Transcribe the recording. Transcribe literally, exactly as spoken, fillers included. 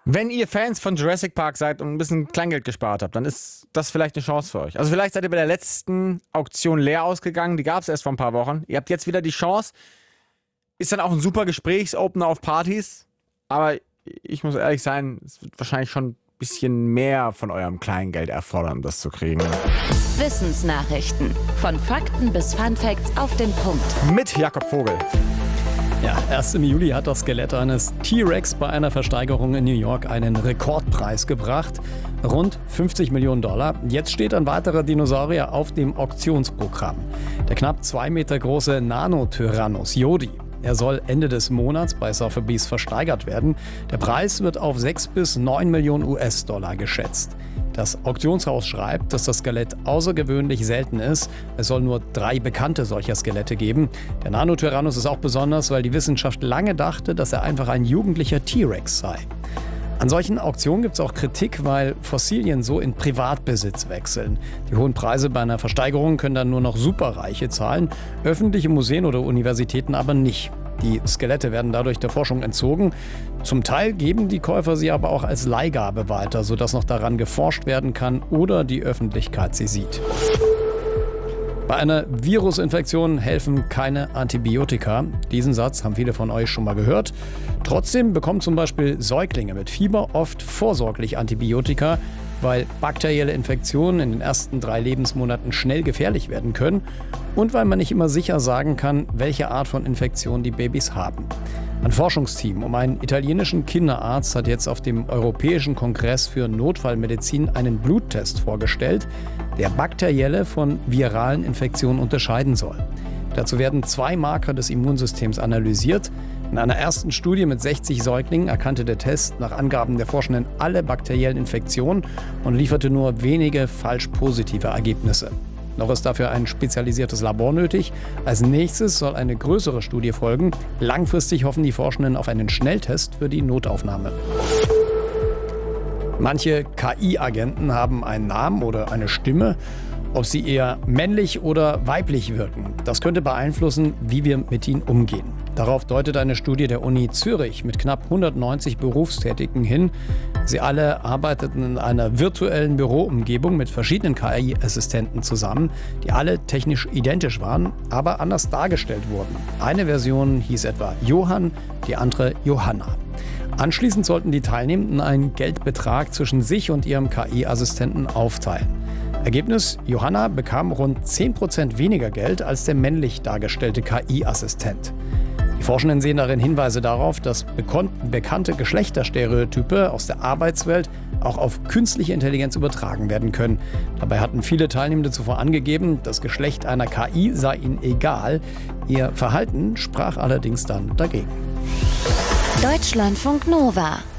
Wenn ihr Fans von Jurassic Park seid und ein bisschen Kleingeld gespart habt, dann ist das vielleicht eine Chance für euch. Also vielleicht seid ihr bei der letzten Auktion leer ausgegangen, die gab es erst vor ein paar Wochen. Ihr habt jetzt wieder die Chance. Ist dann auch ein super Gesprächsopener auf Partys. Aber ich muss ehrlich sein, es wird wahrscheinlich schon ein bisschen mehr von eurem Kleingeld erfordern, das zu kriegen. Wissensnachrichten. Von Fakten bis Funfacts auf den Punkt. Mit Jakob Vogel. Ja, erst im Juli hat das Skelett eines T-Rex bei einer Versteigerung in New York einen Rekordpreis gebracht. Rund fünfzig Millionen Dollar. Jetzt steht ein weiterer Dinosaurier auf dem Auktionsprogramm. Der knapp zwei Meter große Nanotyrannos Yodi. Er soll Ende des Monats bei Sotheby's versteigert werden. Der Preis wird auf sechs bis neun Millionen U S-Dollar geschätzt. Das Auktionshaus schreibt, dass das Skelett außergewöhnlich selten ist. Es soll nur drei bekannte solcher Skelette geben. Der Nanotyrannos ist auch besonders, weil die Wissenschaft lange dachte, dass er einfach ein jugendlicher T-Rex sei. An solchen Auktionen gibt es auch Kritik, weil Fossilien so in Privatbesitz wechseln. Die hohen Preise bei einer Versteigerung können dann nur noch Superreiche zahlen, öffentliche Museen oder Universitäten aber nicht. Die Skelette werden dadurch der Forschung entzogen. Zum Teil geben die Käufer sie aber auch als Leihgabe weiter, sodass noch daran geforscht werden kann oder die Öffentlichkeit sie sieht. Bei einer Virusinfektion helfen keine Antibiotika. Diesen Satz haben viele von euch schon mal gehört. Trotzdem bekommen zum Beispiel Säuglinge mit Fieber oft vorsorglich Antibiotika, weil bakterielle Infektionen in den ersten drei Lebensmonaten schnell gefährlich werden können und weil man nicht immer sicher sagen kann, welche Art von Infektion die Babys haben. Ein Forschungsteam um einen italienischen Kinderarzt hat jetzt auf dem Europäischen Kongress für Notfallmedizin einen Bluttest vorgestellt, der bakterielle von viralen Infektionen unterscheiden soll. Dazu werden zwei Marker des Immunsystems analysiert. In einer ersten Studie mit sechzig Säuglingen erkannte der Test nach Angaben der Forschenden alle bakteriellen Infektionen und lieferte nur wenige falsch positive Ergebnisse. Noch ist dafür ein spezialisiertes Labor nötig. Als nächstes soll eine größere Studie folgen. Langfristig hoffen die Forschenden auf einen Schnelltest für die Notaufnahme. Manche K I-Agenten haben einen Namen oder eine Stimme. Ob sie eher männlich oder weiblich wirken, das könnte beeinflussen, wie wir mit ihnen umgehen. Darauf deutet eine Studie der Uni Zürich mit knapp hundertneunzig Berufstätigen hin. Sie alle arbeiteten in einer virtuellen Büroumgebung mit verschiedenen K I-Assistenten zusammen, die alle technisch identisch waren, aber anders dargestellt wurden. Eine Version hieß etwa Johann, die andere Johanna. Anschließend sollten die Teilnehmenden einen Geldbetrag zwischen sich und ihrem K I-Assistenten aufteilen. Ergebnis: Johanna bekam rund zehn Prozent weniger Geld als der männlich dargestellte K I-Assistent. Die Forschenden sehen darin Hinweise darauf, dass bekannte Geschlechterstereotype aus der Arbeitswelt auch auf künstliche Intelligenz übertragen werden können. Dabei hatten viele Teilnehmende zuvor angegeben, das Geschlecht einer K I sei ihnen egal. Ihr Verhalten sprach allerdings dann dagegen. Deutschlandfunk Nova